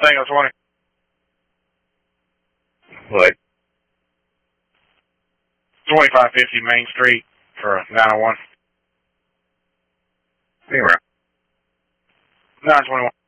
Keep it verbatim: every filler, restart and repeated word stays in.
Tango twenty. What? twenty-five fifty Main Street for nine oh one. Anywhere. nine twenty-one.